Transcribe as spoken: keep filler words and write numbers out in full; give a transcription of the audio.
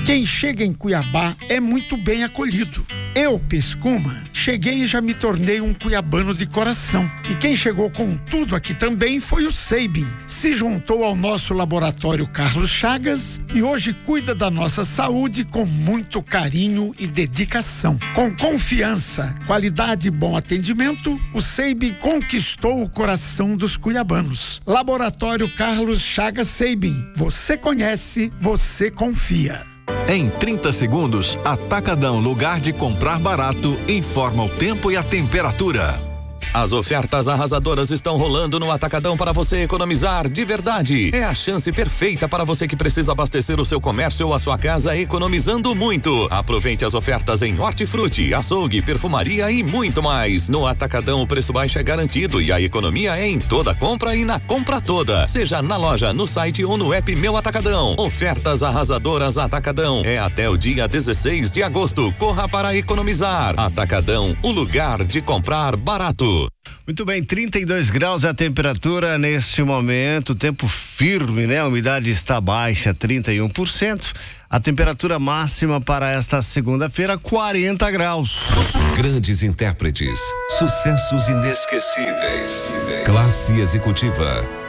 Quem chega em Cuiabá é muito bem acolhido. Eu, Pescuma, cheguei e já me tornei um cuiabano de coração. E quem chegou com tudo aqui também foi o Seibin. Se juntou ao nosso laboratório Carlos Chagas e hoje cuida da nossa saúde com muito carinho e dedicação. Com confiança, qualidade e bom atendimento, o Seibin conquistou o coração dos cuiabanos. Laboratório Carlos Chagas Seibin. Você conhece, você confia. Em trinta segundos, Atacadão, lugar de comprar barato, informa o tempo e a temperatura. As ofertas arrasadoras estão rolando no Atacadão para você economizar de verdade. É a chance perfeita para você que precisa abastecer o seu comércio ou a sua casa economizando muito. Aproveite as ofertas em hortifruti, açougue, perfumaria e muito mais. No Atacadão o preço baixo é garantido e a economia é em toda compra e na compra toda. Seja na loja, no site ou no app Meu Atacadão. Ofertas arrasadoras Atacadão. É até o dia dezesseis de agosto. Corra para economizar. Atacadão, o lugar de comprar barato. Muito bem, trinta e dois graus a temperatura neste momento, tempo firme, né? A umidade está baixa, trinta e um por cento. A temperatura máxima para esta segunda-feira, quarenta graus. Grandes intérpretes, sucessos inesquecíveis. Classe executiva.